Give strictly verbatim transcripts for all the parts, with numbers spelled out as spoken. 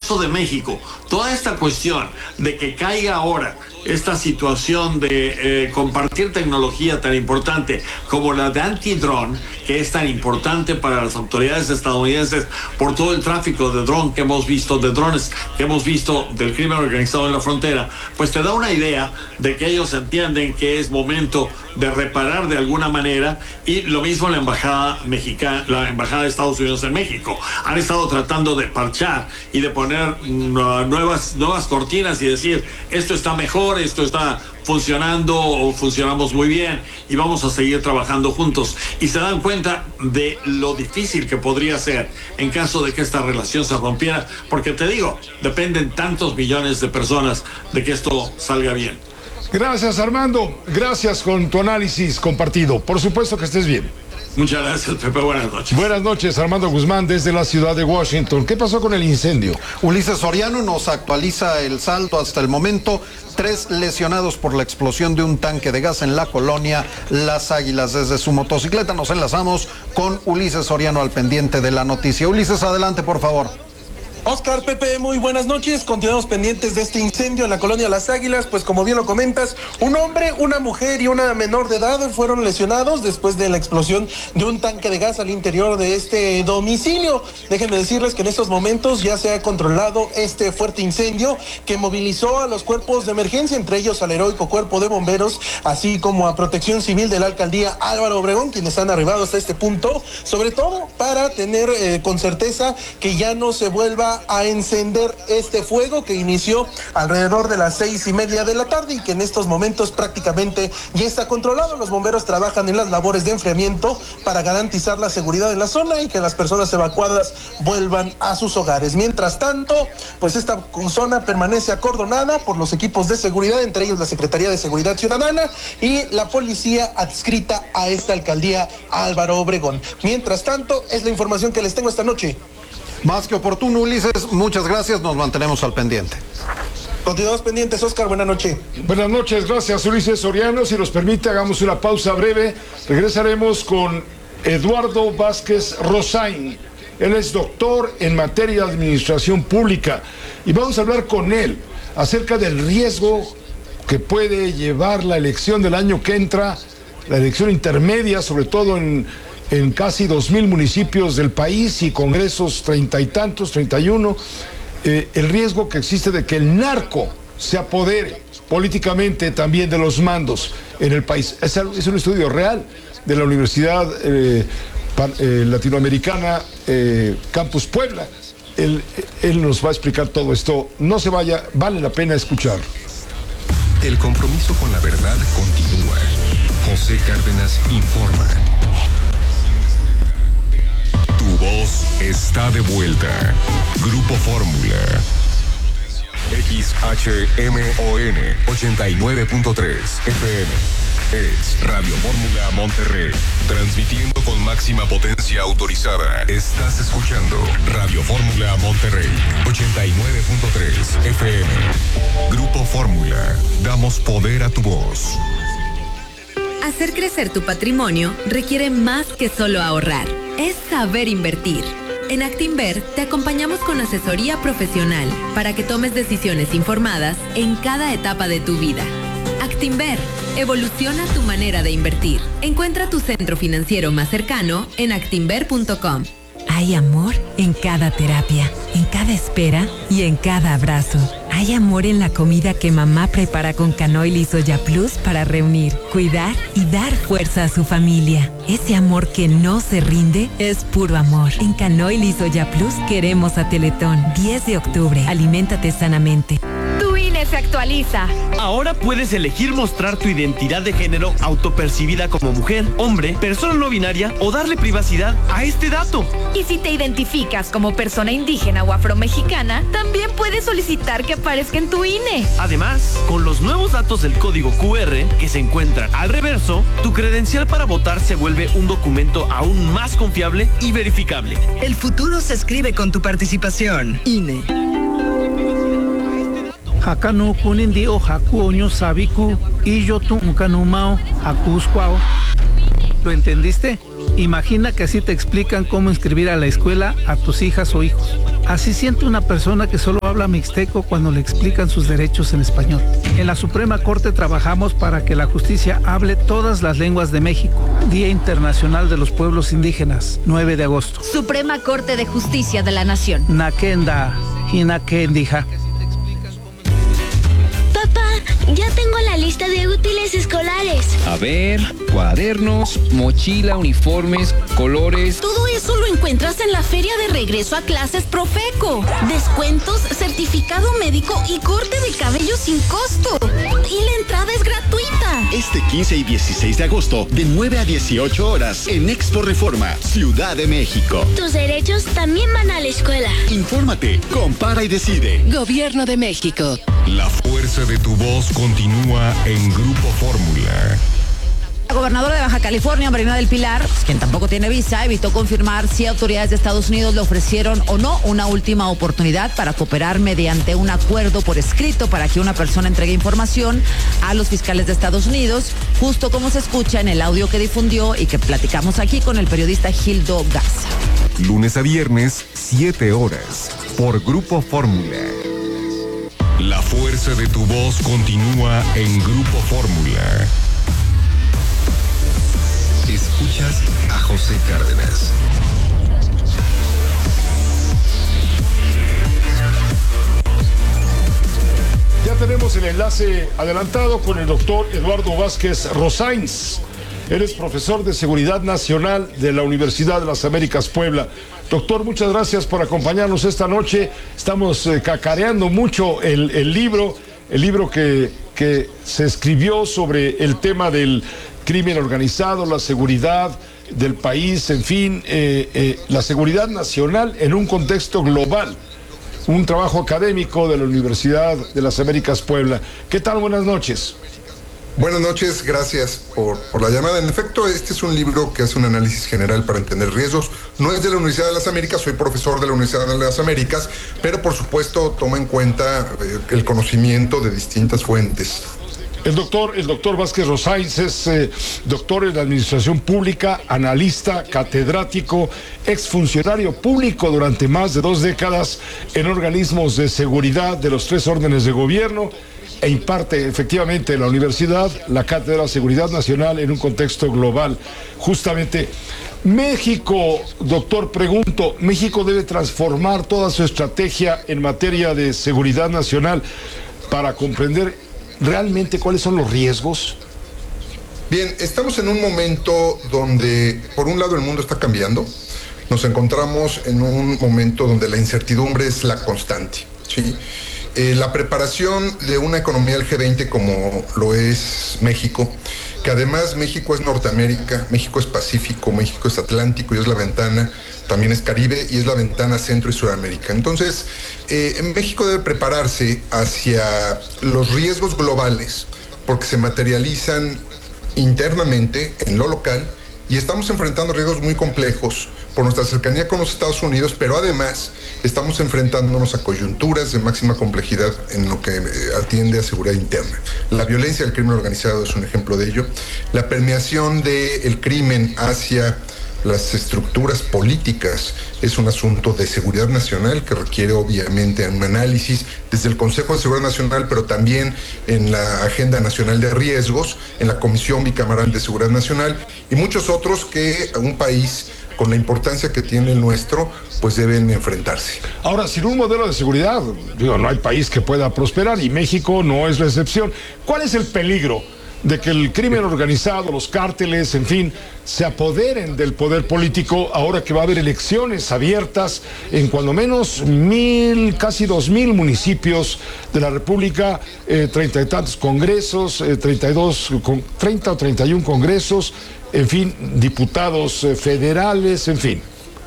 caso de México, toda esta cuestión de que caiga ahora esta situación de eh, compartir tecnología tan importante como la de antidrone, que es tan importante para las autoridades estadounidenses por todo el tráfico de dron que hemos visto, de drones que hemos visto del crimen organizado en la frontera, pues te da una idea de que ellos entienden que es momento de reparar de alguna manera. Y lo mismo la embajada mexicana, la embajada de Estados Unidos en México, han estado tratando de parchar y de poner uh, nuevas, nuevas cortinas y decir, esto está mejor, esto está funcionando o funcionamos muy bien y vamos a seguir trabajando juntos. Y se dan cuenta de lo difícil que podría ser en caso de que esta relación se rompiera, porque te digo, dependen tantos millones de personas de que esto salga bien. Gracias, Armando, gracias con tu análisis compartido. Por supuesto que estés bien. Muchas gracias, Pepe. Buenas noches. Buenas noches, Armando Guzmán, desde la ciudad de Washington. ¿Qué pasó con el incendio? Ulises Soriano nos actualiza el saldo hasta el momento. Tres lesionados por la explosión de un tanque de gas en la colonia Las Águilas. Desde su motocicleta nos enlazamos con Ulises Soriano al pendiente de la noticia. Ulises, adelante, por favor. Oscar, Pepe, muy buenas noches. Continuamos pendientes de este incendio en la colonia Las Águilas. Pues como bien lo comentas, un hombre, una mujer y una menor de edad fueron lesionados después de la explosión de un tanque de gas al interior de este domicilio. Déjenme decirles que en estos momentos ya se ha controlado este fuerte incendio que movilizó a los cuerpos de emergencia, entre ellos al heroico cuerpo de bomberos, así como a Protección Civil de la alcaldía Álvaro Obregón, quienes han arribado hasta este punto, sobre todo para tener eh, con certeza que ya no se vuelva a encender este fuego que inició alrededor de las seis y media de la tarde y que en estos momentos prácticamente ya está controlado. Los bomberos trabajan en las labores de enfriamiento para garantizar la seguridad en la zona y que las personas evacuadas vuelvan a sus hogares. Mientras tanto, pues esta zona permanece acordonada por los equipos de seguridad, entre ellos la Secretaría de Seguridad Ciudadana y la policía adscrita a esta alcaldía Álvaro Obregón. Mientras tanto, es la información que les tengo esta noche. Más que oportuno, Ulises, muchas gracias, nos mantenemos al pendiente. Continuamos pendientes, Oscar, buenas noches. Buenas noches, gracias Ulises Soriano. Si nos permite, hagamos una pausa breve. Regresaremos con Eduardo Vázquez Rosain. Él es doctor en materia de administración pública y vamos a hablar con él acerca del riesgo que puede llevar la elección del año que entra, la elección intermedia, sobre todo en... en casi dos mil municipios del país y congresos treinta y tantos, treinta y uno, eh, el riesgo que existe de que el narco se apodere políticamente también de los mandos en el país. Es, es un estudio real de la Universidad eh, Pan, eh, Latinoamericana eh, Campus Puebla. Él, él nos va a explicar todo esto. No se vaya, vale la pena escuchar. El compromiso con la verdad continúa. José Cárdenas informa. Tu voz está de vuelta. Grupo Fórmula. X H M O N ochenta y nueve punto tres F M. Es Radio Fórmula Monterrey. Transmitiendo con máxima potencia autorizada. Estás escuchando Radio Fórmula Monterrey ochenta y nueve punto tres F M. Grupo Fórmula. Damos poder a tu voz. Hacer crecer tu patrimonio requiere más que solo ahorrar. Es saber invertir. En Actinver te acompañamos con asesoría profesional para que tomes decisiones informadas en cada etapa de tu vida. Actinver, evoluciona tu manera de invertir. Encuentra tu centro financiero más cercano en actinver punto com. Hay amor en cada terapia, en cada espera y en cada abrazo. Hay amor en la comida que mamá prepara con Canoil y Soya Plus para reunir, cuidar y dar fuerza a su familia. Ese amor que no se rinde es puro amor. En Canoil y Soya Plus queremos a Teletón. diez de octubre. Aliméntate sanamente. Tu I N E se actualiza. Ahora puedes elegir mostrar tu identidad de género autopercibida como mujer, hombre, persona no binaria o darle privacidad a este dato. Y si te identificas como persona indígena o afromexicana, también puedes solicitar que aparezca en tu I N E. Además, con los nuevos datos del código Q R que se encuentran al reverso, tu credencial para votar se vuelve un documento aún más confiable y verificable. El futuro se escribe con tu participación. I N E. Hakano kunindi o hakuoño sabiku y yo tu unkanumao hakuskwao. ¿Lo entendiste? Imagina que así te explican cómo inscribir a la escuela a tus hijas o hijos. Así siente una persona que solo habla mixteco cuando le explican sus derechos en español. En la Suprema Corte trabajamos para que la justicia hable todas las lenguas de México. Día Internacional de los Pueblos Indígenas, nueve de agosto. Suprema Corte de Justicia de la Nación. Nakenda, Hinakendija. Papá, ya tengo la lista de útiles escolares. A ver, cuadernos, mochila, uniformes, colores. Todo eso lo encuentras en la feria de regreso a clases Profeco. Descuentos, certificado médico y corte de cabello sin costo. Y la entrada es gratuita. Este quince y dieciséis de agosto, de nueve a dieciocho horas, en Expo Reforma, Ciudad de México. Tus derechos también van a la escuela. Infórmate, compara y decide. Gobierno de México. La fuerza de tu voz continúa en Grupo Fórmula. La gobernadora de Baja California, Marina del Pilar, quien tampoco tiene visa, evitó confirmar si autoridades de Estados Unidos le ofrecieron o no una última oportunidad para cooperar mediante un acuerdo por escrito para que una persona entregue información a los fiscales de Estados Unidos, justo como se escucha en el audio que difundió y que platicamos aquí con el periodista Gildo Garza. Lunes a viernes, siete horas, por Grupo Fórmula. La fuerza de tu voz continúa en Grupo Fórmula. Escuchas a José Cárdenas. Ya tenemos el enlace adelantado con el doctor Eduardo Vázquez Rosáinz. Él es profesor de Seguridad Nacional de la Universidad de las Américas Puebla. Doctor, muchas gracias por acompañarnos esta noche. Estamos eh, cacareando mucho el, el libro, el libro que, que se escribió sobre el tema del crimen organizado, la seguridad del país, en fin, eh, eh, la seguridad nacional en un contexto global. Un trabajo académico de la Universidad de las Américas Puebla. ¿Qué tal? Buenas noches. Buenas noches, gracias por, por la llamada. En efecto, este es un libro que hace un análisis general para entender riesgos. No es de la Universidad de las Américas, soy profesor de la Universidad de las Américas, pero por supuesto toma en cuenta eh, el conocimiento de distintas fuentes. El doctor, el doctor Vázquez Rosáinz es eh, doctor en Administración Pública, analista, catedrático, exfuncionario público durante más de dos décadas en organismos de seguridad de los tres órdenes de gobierno, e imparte efectivamente en la universidad la cátedra de Seguridad Nacional en un contexto global. Justamente, México, doctor, pregunto, ¿México debe transformar toda su estrategia en materia de seguridad nacional para comprender realmente cuáles son los riesgos? Bien, estamos en un momento donde, por un lado, el mundo está cambiando. Nos encontramos en un momento donde la incertidumbre es la constante, ¿sí? Eh, la preparación de una economía del G veinte como lo es México, que además México es Norteamérica, México es Pacífico, México es Atlántico y es la ventana, también es Caribe y es la ventana Centro y Sudamérica. Entonces, eh, México debe prepararse hacia los riesgos globales porque se materializan internamente en lo local y estamos enfrentando riesgos muy complejos por nuestra cercanía con los Estados Unidos, pero además estamos enfrentándonos a coyunturas de máxima complejidad en lo que atiende a seguridad interna. La violencia del crimen organizado es un ejemplo de ello. La permeación del crimen hacia las estructuras políticas es un asunto de seguridad nacional que requiere obviamente un análisis desde el Consejo de Seguridad Nacional, pero también en la Agenda Nacional de Riesgos, en la Comisión Bicameral de Seguridad Nacional y muchos otros que un país con la importancia que tiene el nuestro, pues deben enfrentarse. Ahora, sin un modelo de seguridad, digo, no hay país que pueda prosperar y México no es la excepción. ¿Cuál es el peligro de que el crimen organizado, los cárteles, en fin, se apoderen del poder político ahora que va a haber elecciones abiertas en cuando menos mil, casi dos mil municipios de la República, eh, treinta y tantos congresos, eh, treinta y dos, con, treinta o treinta y un congresos, en fin, diputados eh, federales, en fin?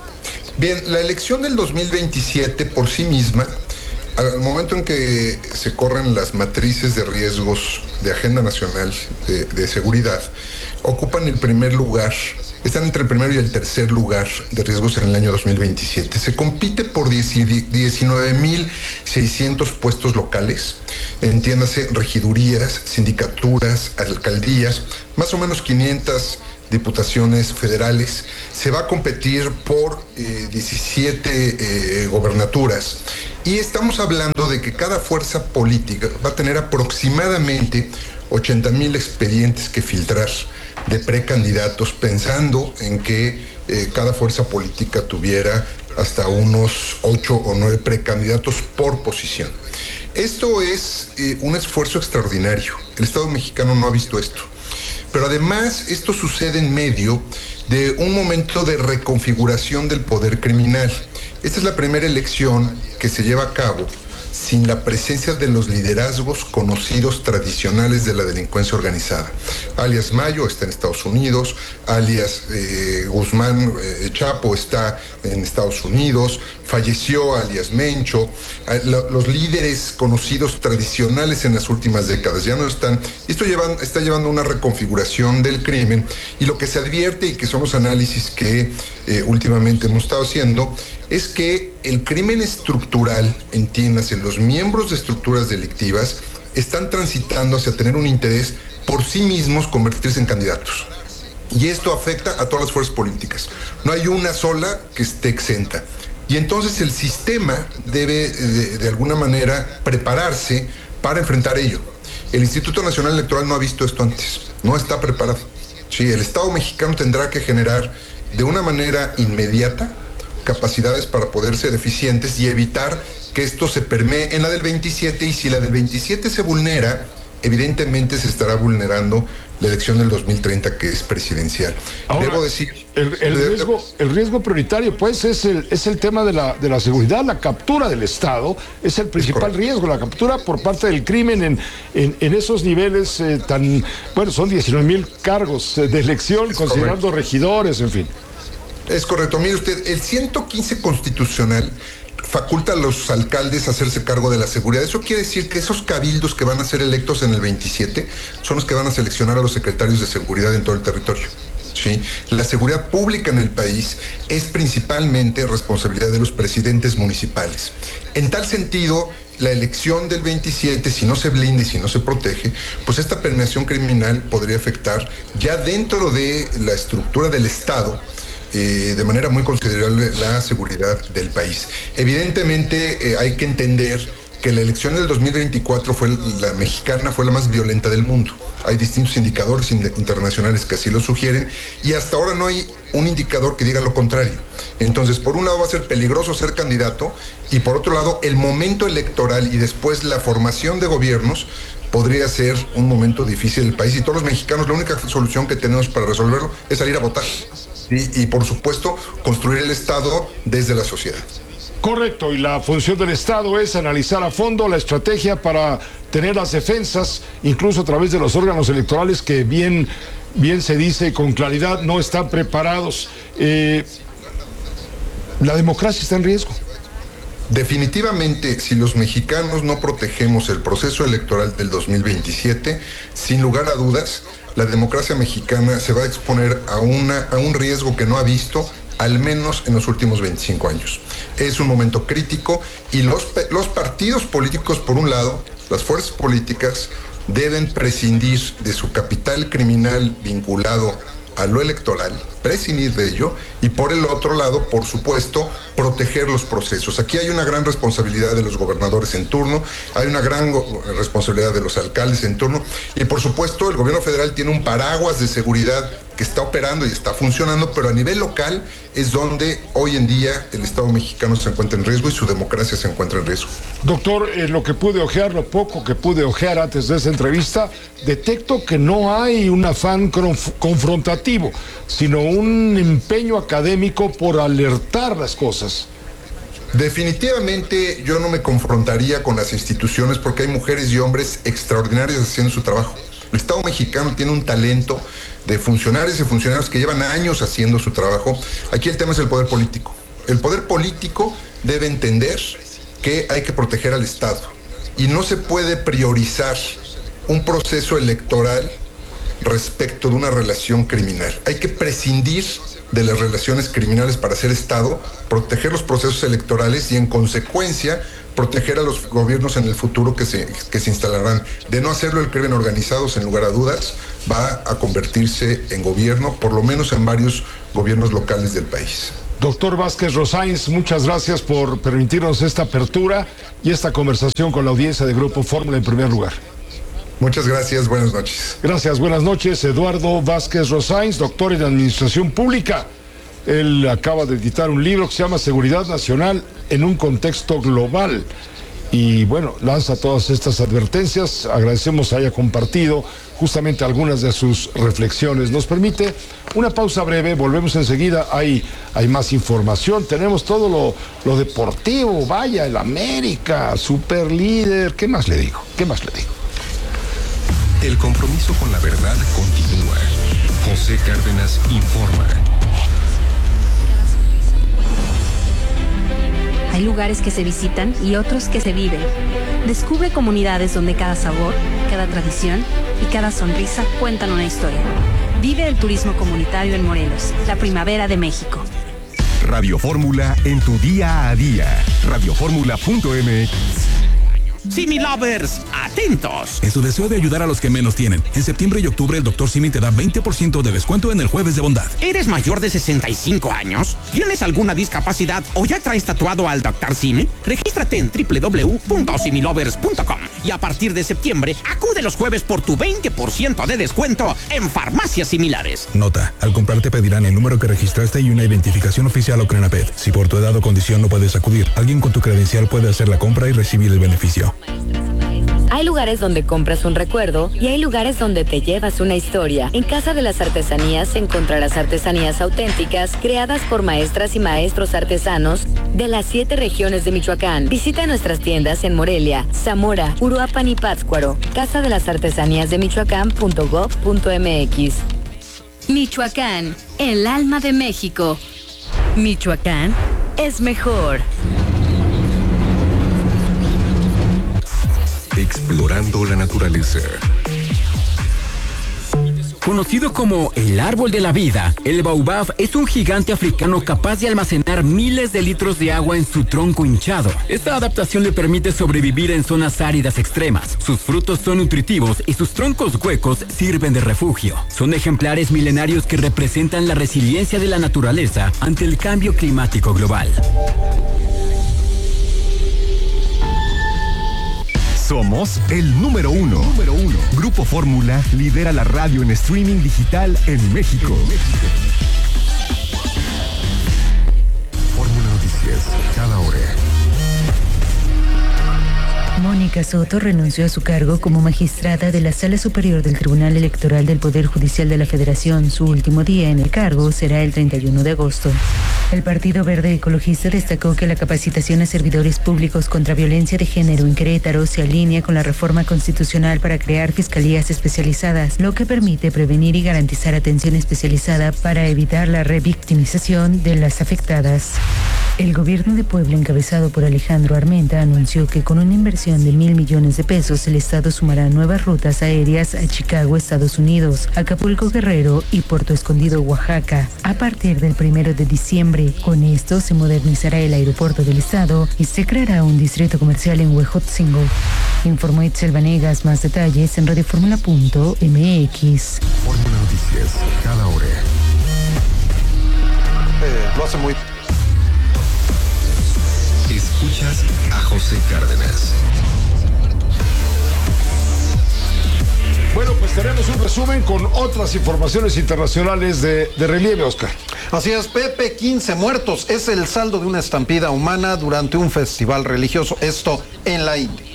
Bien, la elección del dos mil veintisiete por sí misma, al momento en que se corren las matrices de riesgos de Agenda Nacional de, de Seguridad, ocupan el primer lugar, están entre el primero y el tercer lugar de riesgos en el año dos mil veintisiete. Se compite por diecinueve mil seiscientos puestos locales, entiéndase regidurías, sindicaturas, alcaldías, más o menos quinientas diputaciones federales. Se va a competir por eh, diecisiete eh, gobernaturas. Y estamos hablando de que cada fuerza política va a tener aproximadamente ochenta mil expedientes que filtrar de precandidatos, pensando en que eh, cada fuerza política tuviera hasta unos ocho o nueve precandidatos por posición. Esto es eh, un esfuerzo extraordinario. El Estado mexicano no ha visto esto. Pero además esto sucede en medio de un momento de reconfiguración del poder criminal. Esta es la primera elección que se lleva a cabo sin la presencia de los liderazgos conocidos tradicionales de la delincuencia organizada. Alias Mayo está en Estados Unidos, alias eh, Guzmán eh, Chapo está en Estados Unidos, falleció alias Mencho. Eh, la, los líderes conocidos tradicionales en las últimas décadas ya no están. Esto llevan, está llevando a una reconfiguración del crimen, y lo que se advierte, y que son los análisis que eh, últimamente hemos estado haciendo, es que el crimen estructural, entiéndase, los miembros de estructuras delictivas están transitando hacia tener un interés por sí mismos convertirse en candidatos. Y esto afecta a todas las fuerzas políticas. No hay una sola que esté exenta. Y entonces el sistema debe, de, de alguna manera, prepararse para enfrentar ello. El Instituto Nacional Electoral no ha visto esto antes, no está preparado. Sí, el Estado mexicano tendrá que generar de una manera inmediata capacidades para poder ser eficientes y evitar que esto se permee en la del veintisiete, y si la del veintisiete se vulnera, evidentemente se estará vulnerando la elección del dos mil treinta, que es presidencial. Ahora, debo decir... El, el, riesgo, el riesgo prioritario, pues, es el, es el tema de la, de la seguridad. La captura del Estado es el principal es riesgo, la captura por parte del crimen en, en, en esos niveles eh, tan... Bueno, son diecinueve mil cargos de elección, es considerando correcto. Regidores, en fin. Es correcto. Mire usted, el ciento quince constitucional faculta a los alcaldes a hacerse cargo de la seguridad. Eso quiere decir que esos cabildos que van a ser electos en el veintisiete son los que van a seleccionar a los secretarios de seguridad en todo el territorio. ¿Sí? La seguridad pública en el país es principalmente responsabilidad de los presidentes municipales. En tal sentido, la elección del veintisiete, si no se blinda y si no se protege, pues esta permeación criminal podría afectar ya dentro de la estructura del Estado, Eh, de manera muy considerable, la seguridad del país. Evidentemente eh, hay que entender que la elección del dos mil veinticuatro fue la mexicana, fue la más violenta del mundo. Hay distintos indicadores internacionales que así lo sugieren, y hasta ahora no hay un indicador que diga lo contrario. Entonces, por un lado va a ser peligroso ser candidato, y por otro lado el momento electoral y después la formación de gobiernos podría ser un momento difícil del país, y todos los mexicanos la única solución que tenemos para resolverlo es salir a votar. Y, y por supuesto construir el Estado desde la sociedad. Correcto, y la función del Estado es analizar a fondo la estrategia para tener las defensas, incluso a través de los órganos electorales que bien, bien se dice con claridad no están preparados. Eh, la democracia está en riesgo. Definitivamente, si los mexicanos no protegemos el proceso electoral del dos mil veintisiete, sin lugar a dudas, la democracia mexicana se va a exponer a, una, a un riesgo que no ha visto, al menos en los últimos veinticinco años. Es un momento crítico, y los, los partidos políticos, por un lado, las fuerzas políticas, deben prescindir de su capital criminal vinculado a lo electoral, prescindir de ello, y por el otro lado, por supuesto, proteger los procesos. Aquí hay una gran responsabilidad de los gobernadores en turno, hay una gran responsabilidad de los alcaldes en turno, y por supuesto el gobierno federal tiene un paraguas de seguridad que está operando y está funcionando, pero a nivel local es donde hoy en día el Estado mexicano se encuentra en riesgo y su democracia se encuentra en riesgo. Doctor, eh, lo que pude ojear, lo poco que pude ojear antes de esta entrevista, detecto que no hay un afán conf- confrontativo, sino un empeño académico por alertar las cosas. Definitivamente yo no me confrontaría con las instituciones, porque hay mujeres y hombres extraordinarios haciendo su trabajo. El Estado mexicano tiene un talento de funcionarios y funcionarios que llevan años haciendo su trabajo. Aquí el tema es el poder político. El poder político debe entender que hay que proteger al Estado, y no se puede priorizar un proceso electoral respecto de una relación criminal. Hay que prescindir de las relaciones criminales para hacer Estado, proteger los procesos electorales y en consecuencia proteger a los gobiernos en el futuro que se, que se instalarán. De no hacerlo, el crimen organizado, sin lugar a dudas, va a convertirse en gobierno, por lo menos en varios gobiernos locales del país. Doctor Vázquez Rosáinz, muchas gracias por permitirnos esta apertura y esta conversación con la audiencia de Grupo Fórmula en primer lugar. Muchas gracias, buenas noches. Gracias, buenas noches. Eduardo Vázquez Rosáinz, doctor en Administración Pública. Él acaba de editar un libro que se llama Seguridad Nacional en un contexto global. Y bueno, lanza todas estas advertencias. Agradecemos haya compartido justamente algunas de sus reflexiones. Nos permite una pausa breve, volvemos enseguida. Hay, hay más información, tenemos todo lo, lo deportivo. Vaya, el América, super líder. ¿Qué más le digo? ¿Qué más le digo? El compromiso con la verdad continúa. José Cárdenas informa. Hay lugares que se visitan y otros que se viven. Descubre comunidades donde cada sabor, cada tradición y cada sonrisa cuentan una historia. Vive el turismo comunitario en Morelos, la primavera de México. Radio Fórmula en tu día a día. radio fórmula punto m x. Simi Lovers, atentos. En su deseo de ayudar a los que menos tienen, en septiembre y octubre el doctor Simi te da veinte por ciento de descuento en el Jueves de Bondad. ¿Eres mayor de sesenta y cinco años? ¿Tienes alguna discapacidad o ya traes tatuado al doctor Simi? Regístrate en doble u doble u doble u punto similovers punto com y a partir de septiembre acude los jueves por tu veinte por ciento de descuento en farmacias similares. Nota, al comprar te pedirán el número que registraste y una identificación oficial o CRENAPED. Si por tu edad o condición no puedes acudir, alguien con tu credencial puede hacer la compra y recibir el beneficio. Hay lugares donde compras un recuerdo y hay lugares donde te llevas una historia. En Casa de las Artesanías encontrarás artesanías auténticas creadas por maestras y maestros artesanos de las siete regiones de Michoacán. Visita nuestras tiendas en Morelia, Zamora, Uruapan y Pátzcuaro. Casa de las Artesanías de Michoacán punto gob punto m x. Michoacán, el alma de México. Michoacán es mejor. Explorando la naturaleza. Conocido como el árbol de la vida, el baobab es un gigante africano capaz de almacenar miles de litros de agua en su tronco hinchado. Esta adaptación le permite sobrevivir en zonas áridas extremas. Sus frutos son nutritivos y sus troncos huecos sirven de refugio. Son ejemplares milenarios que representan la resiliencia de la naturaleza ante el cambio climático global. Somos el número uno. Número uno. Grupo Fórmula lidera la radio en streaming digital en México. Fórmula Noticias, cada hora. Mónica Soto renunció a su cargo como magistrada de la Sala Superior del Tribunal Electoral del Poder Judicial de la Federación. Su último día en el cargo será el treinta y uno de agosto. El Partido Verde Ecologista destacó que la capacitación a servidores públicos contra violencia de género en Querétaro se alinea con la reforma constitucional para crear fiscalías especializadas, lo que permite prevenir y garantizar atención especializada para evitar la revictimización de las afectadas. El gobierno de Puebla, encabezado por Alejandro Armenta, anunció que con una inversión de mil millones de pesos, el Estado sumará nuevas rutas aéreas a Chicago, Estados Unidos, Acapulco, Guerrero y Puerto Escondido, Oaxaca, a partir del primero de diciembre. Con esto se modernizará el aeropuerto del Estado y se creará un distrito comercial en Huejotzingo. Informó Itzel Vanegas. Más detalles en radio fórmula punto m x. Fórmula Noticias, cada hora. Eh, lo hace muy... Escuchas a José Cárdenas. Bueno, pues tenemos un resumen con otras informaciones internacionales de, de relieve, Oscar. Así es, Pepe, quince muertos. Es el saldo de una estampida humana durante un festival religioso. Esto en la India.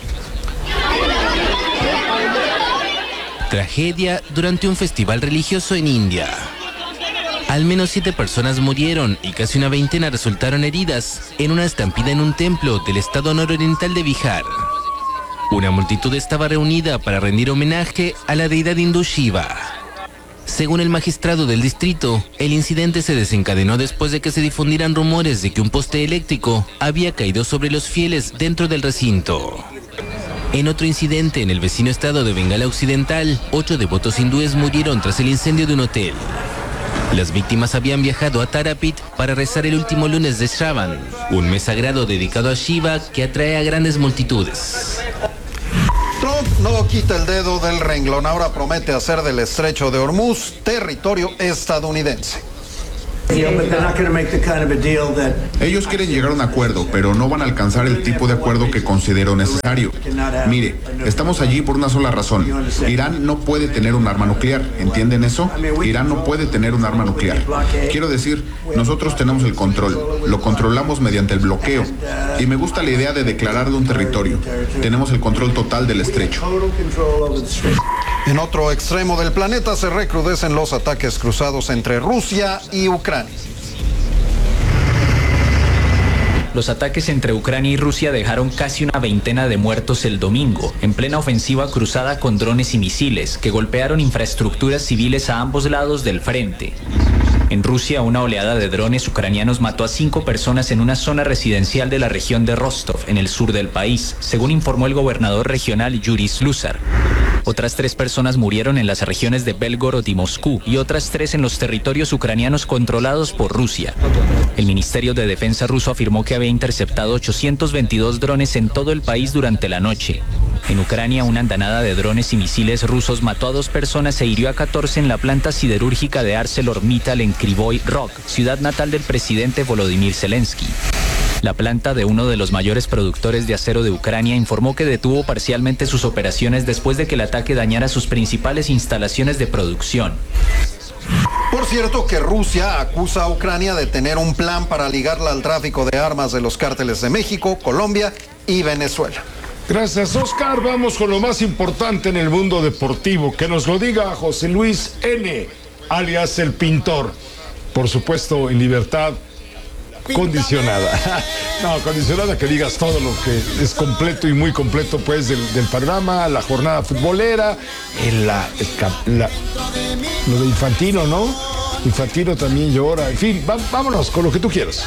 Tragedia durante un festival religioso en India. Al menos siete personas murieron y casi una veintena resultaron heridas en una estampida en un templo del estado nororiental de Bihar. Una multitud estaba reunida para rendir homenaje a la deidad hindú Shiva. Según el magistrado del distrito, el incidente se desencadenó después de que se difundieran rumores de que un poste eléctrico había caído sobre los fieles dentro del recinto. En otro incidente en el vecino estado de Bengala Occidental, ocho devotos hindúes murieron tras el incendio de un hotel. Las víctimas habían viajado a Tarapit para rezar el último lunes de Shravan, un mes sagrado dedicado a Shiva que atrae a grandes multitudes. Trump no quita el dedo del renglón, ahora promete hacer del estrecho de Hormuz territorio estadounidense. Ellos quieren llegar a un acuerdo, pero no van a alcanzar el tipo de acuerdo que considero necesario. Mire, estamos allí por una sola razón. Irán no puede tener un arma nuclear, ¿entienden eso? Irán no puede tener un arma nuclear. Quiero decir, nosotros tenemos el control, lo controlamos mediante el bloqueo. Y me gusta la idea de declarar de un territorio. Tenemos el control total del estrecho. En otro extremo del planeta se recrudecen los ataques cruzados entre Rusia y Ucrania. Los ataques entre Ucrania y Rusia dejaron casi una veintena de muertos el domingo, en plena ofensiva cruzada con drones y misiles, que golpearon infraestructuras civiles a ambos lados del frente. En Rusia, una oleada de drones ucranianos mató a cinco personas en una zona residencial de la región de Rostov, en el sur del país, según informó el gobernador regional Yuri Sluzar. Otras tres personas murieron en las regiones de Belgorod y Moscú, y otras tres en los territorios ucranianos controlados por Rusia. El Ministerio de Defensa ruso afirmó que había interceptado ochocientos veintidós drones en todo el país durante la noche. En Ucrania, una andanada de drones y misiles rusos mató a dos personas e hirió a catorce en la planta siderúrgica de ArcelorMittal en Kryvyi Rog, ciudad natal del presidente Volodymyr Zelensky. La planta de uno de los mayores productores de acero de Ucrania informó que detuvo parcialmente sus operaciones después de que el ataque dañara sus principales instalaciones de producción. Por cierto que Rusia acusa a Ucrania de tener un plan para ligarla al tráfico de armas de los cárteles de México, Colombia y Venezuela. Gracias, Oscar. Vamos con lo más importante en el mundo deportivo. Que nos lo diga José Luis N., alias el Pintor. Por supuesto, en libertad condicionada. No, condicionada que digas todo lo que es completo y muy completo, pues, del, del panorama, la jornada futbolera, en la, la, lo de Infantino, ¿no? Infantino también llora. En fin, va, vámonos con lo que tú quieras.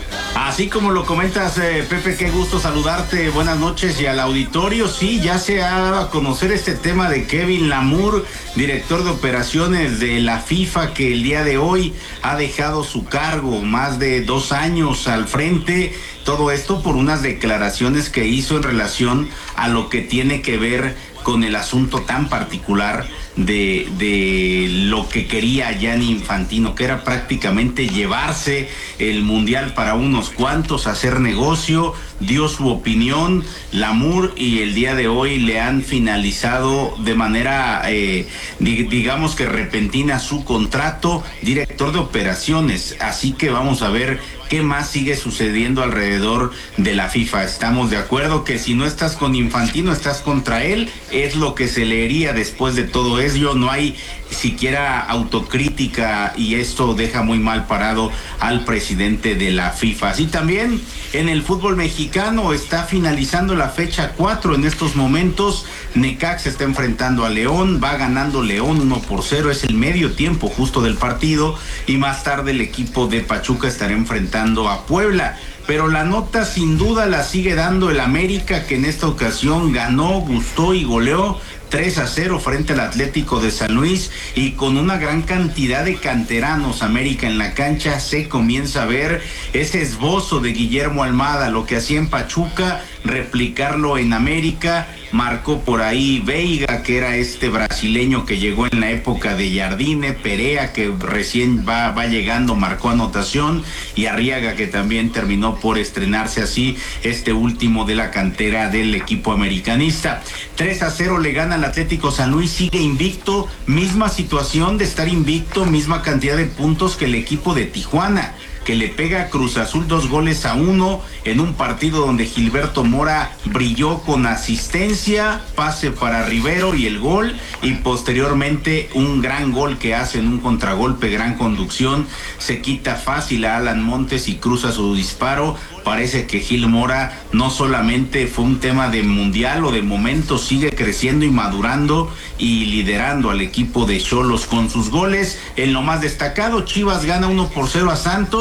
Así como lo comentas, eh, Pepe, qué gusto saludarte, buenas noches, y al auditorio. Sí, ya se ha dado a conocer este tema de Kevin Lamour, director de operaciones de la FIFA, que el día de hoy ha dejado su cargo, más de dos años al frente. Todo esto por unas declaraciones que hizo en relación a lo que tiene que ver con el asunto tan particular de, de lo que quería Gianni Infantino, que era prácticamente llevarse el mundial para unos cuantos, hacer negocio. Dio su opinión Lamour y el día de hoy le han finalizado de manera, eh, digamos que repentina, su contrato, director de operaciones. Así que vamos a ver qué más sigue sucediendo alrededor de la FIFA. Estamos de acuerdo que si no estás con Infantino, estás contra él. Es lo que se leería después de todo ello. No hay siquiera autocrítica y esto deja muy mal parado al presidente de la FIFA. Así también en el fútbol mexicano está finalizando la fecha cuatro en estos momentos. Necaxa está enfrentando a León, va ganando León uno por cero, es el medio tiempo justo del partido, y más tarde el equipo de Pachuca estará enfrentando a Puebla. Pero la nota sin duda la sigue dando el América, que en esta ocasión ganó, gustó y goleó tres a cero frente al Atlético de San Luis, y con una gran cantidad de canteranos América en la cancha. Se comienza a ver ese esbozo de Guillermo Almada, lo que hacía en Pachuca, replicarlo en América. Marcó por ahí Veiga, que era este brasileño que llegó en la época de Jardine, Perea, que recién va, va llegando, marcó anotación, y Arriaga, que también terminó por estrenarse así, este último de la cantera del equipo americanista. tres a cero le gana al Atlético San Luis, sigue invicto, misma situación de estar invicto, misma cantidad de puntos que el equipo de Tijuana, que le pega a Cruz Azul dos goles a uno en un partido donde Gilberto Mora brilló con asistencia, pase para Rivero y el gol, y posteriormente un gran gol que hace en un contragolpe, gran conducción, se quita fácil a Alan Montes y cruza su disparo. Parece que Gil Mora no solamente fue un tema de mundial o de momento, sigue creciendo y madurando y liderando al equipo de Xolos con sus goles. En lo más destacado, Chivas gana uno por cero a Santos,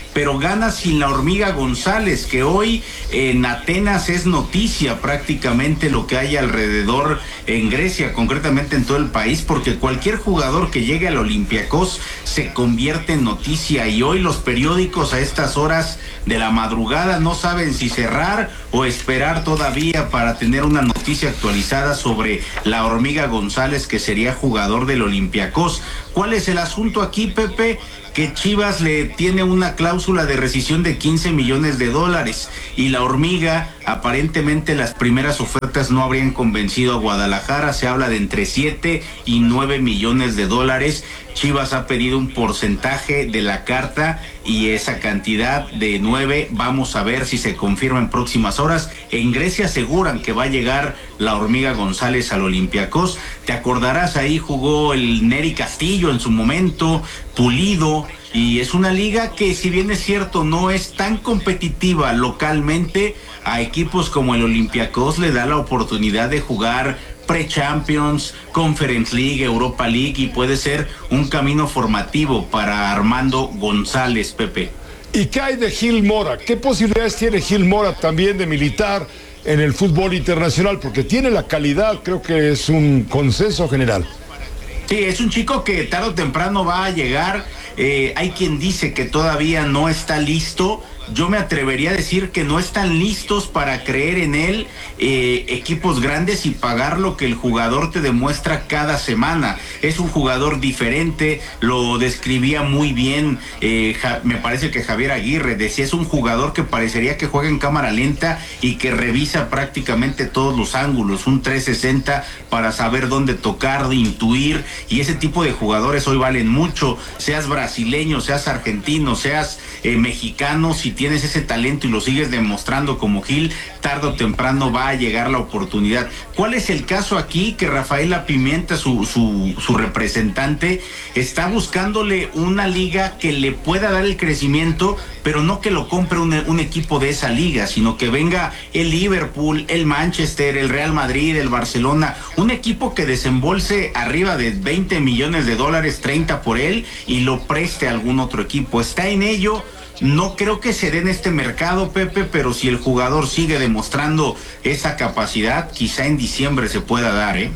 pero gana sin la Hormiga González, que hoy en Atenas es noticia prácticamente lo que hay alrededor en Grecia, concretamente en todo el país, porque cualquier jugador que llegue al Olympiacos se convierte en noticia, y hoy los periódicos a estas horas de la madrugada no saben si cerrar o esperar todavía para tener una noticia actualizada sobre la Hormiga González, que sería jugador del Olympiacos. ¿Cuál es el asunto aquí, Pepe? Que Chivas le tiene una cláusula de rescisión de quince millones de dólares, y la Hormiga, aparentemente las primeras ofertas no habrían convencido a Guadalajara. Se habla de entre siete y nueve millones de dólares. Chivas ha pedido un porcentaje de la carta, y esa cantidad de nueve, vamos a ver si se confirma en próximas horas. En Grecia aseguran que va a llegar la Hormiga González al Olympiacos. Te acordarás, ahí jugó el Neri Castillo en su momento, Pulido, y es una liga que, si bien es cierto no es tan competitiva localmente, a equipos como el Olympiacos le da la oportunidad de jugar Pre-Champions, Conference League, Europa League, y puede ser un camino formativo para Armando González, Pepe. ¿Y qué hay de Gil Mora? ¿Qué posibilidades tiene Gil Mora también de militar en el fútbol internacional? Porque tiene la calidad, creo que es un consenso general. Sí, es un chico que tarde o temprano va a llegar. Eh, hay quien dice que todavía no está listo. Yo me atrevería a decir que no están listos para creer en él eh, equipos grandes y pagar lo que el jugador te demuestra cada semana. Es un jugador diferente, lo describía muy bien, eh, ja, me parece que Javier Aguirre decía, es un jugador que parecería que juega en cámara lenta y que revisa prácticamente todos los ángulos, un trescientos sesenta para saber dónde tocar, intuir, y ese tipo de jugadores hoy valen mucho, seas brasileño, seas argentino, seas eh, mexicano. Si tienes ese talento y lo sigues demostrando como Gil, tarde o temprano va a llegar la oportunidad. ¿Cuál es el caso aquí? Que Rafaela Pimienta, su, su, su representante, está buscándole una liga que le pueda dar el crecimiento, pero no que lo compre un, un equipo de esa liga, sino que venga el Liverpool, el Manchester, el Real Madrid, el Barcelona, un equipo que desembolse arriba de veinte millones de dólares, treinta por él, y lo preste a algún otro equipo. Está en ello. No creo que se dé en este mercado, Pepe, pero si el jugador sigue demostrando esa capacidad, quizá en diciembre se pueda dar, ¿eh?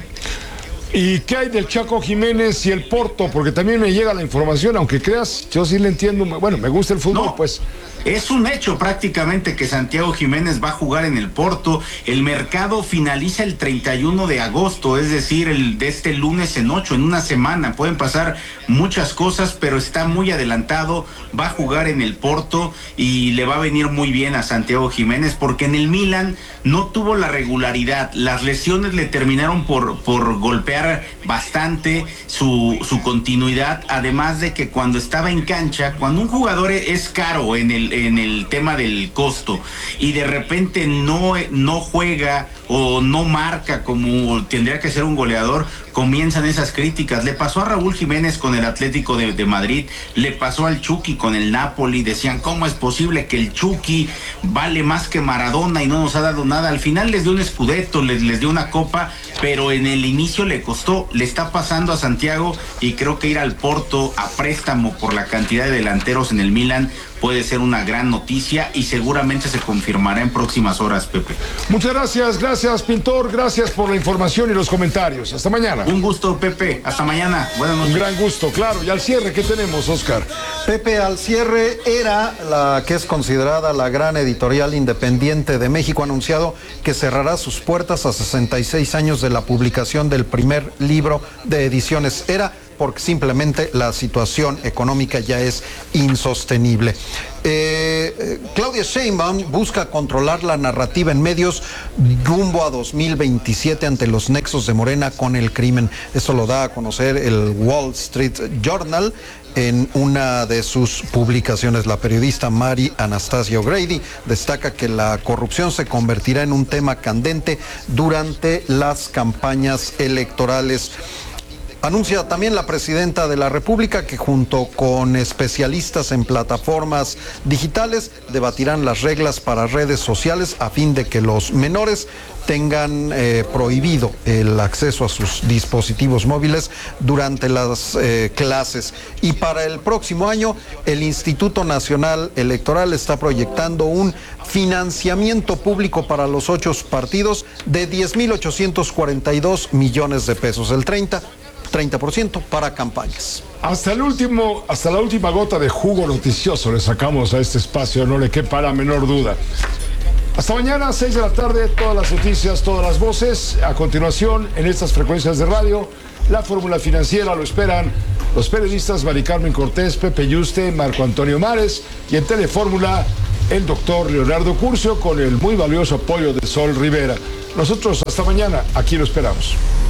¿Y qué hay del Chaco Jiménez y el Porto? Porque también me llega la información, aunque creas, yo sí le entiendo, bueno, me gusta el fútbol, no, pues. Es un hecho prácticamente que Santiago Jiménez va a jugar en el Porto. El mercado finaliza el treinta y uno de agosto, es decir, el de este lunes en ocho, en una semana. Pueden pasar muchas cosas, pero está muy adelantado. Va a jugar en el Porto y le va a venir muy bien a Santiago Jiménez, porque en el Milan no tuvo la regularidad. Las lesiones le terminaron por, por golpear bastante su, su continuidad, además de que cuando estaba en cancha, cuando un jugador es caro en el en el tema del costo y de repente no, no juega o no marca como tendría que ser un goleador, comienzan esas críticas. Le pasó a Raúl Jiménez con el Atlético de, de Madrid, le pasó al Chucky con el Napoli. Decían, ¿cómo es posible que el Chucky vale más que Maradona y no nos ha dado nada? Al final les dio un scudetto, les, les dio una copa, pero en el inicio le costó. Le está pasando a Santiago, y creo que ir al Porto a préstamo por la cantidad de delanteros en el Milan puede ser una gran noticia, y seguramente se confirmará en próximas horas, Pepe. Muchas gracias, gracias, Pintor, gracias por la información y los comentarios. Hasta mañana. Un gusto, Pepe, hasta mañana. Buenas noches. Un gran gusto, claro. Y al cierre, ¿qué tenemos, Oscar? Pepe, al cierre, Era, la que es considerada la gran editorial independiente de México, ha anunciado que cerrará sus puertas a sesenta y seis años de la publicación del primer libro de ediciones Era, porque simplemente la situación económica ya es insostenible. Eh, eh, Claudia Sheinbaum busca controlar la narrativa en medios rumbo a dos mil veintisiete ante los nexos de Morena con el crimen. Esto lo da a conocer el Wall Street Journal en una de sus publicaciones. La periodista Mary Anastasia O'Grady destaca que la corrupción se convertirá en un tema candente durante las campañas electorales. Anuncia también la presidenta de la República que junto con especialistas en plataformas digitales debatirán las reglas para redes sociales a fin de que los menores tengan eh, prohibido el acceso a sus dispositivos móviles durante las eh, clases. Y para el próximo año, el Instituto Nacional Electoral está proyectando un financiamiento público para los ocho partidos de diez mil ochocientos cuarenta y dos millones de pesos, el treinta por ciento para campañas. Hasta el último, hasta la última gota de jugo noticioso le sacamos a este espacio, no le quepa la menor duda. Hasta mañana, seis de la tarde, todas las noticias, todas las voces. A continuación, en estas frecuencias de radio, la fórmula financiera lo esperan los periodistas Mari Carmen Cortés, Pepe Yuste, Marco Antonio Mares y en Telefórmula, el doctor Leonardo Curcio con el muy valioso apoyo de Sol Rivera. Nosotros hasta mañana, aquí lo esperamos.